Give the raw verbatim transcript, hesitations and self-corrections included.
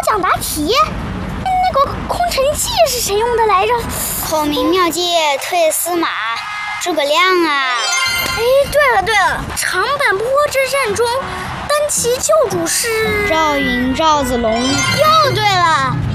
讲答题。那个空城计是谁用的来着？ 孔明妙计退司马，诸葛亮啊！ 哎，对了对了，长坂坡之战中，单骑救主是赵云、赵子龙。 又对了。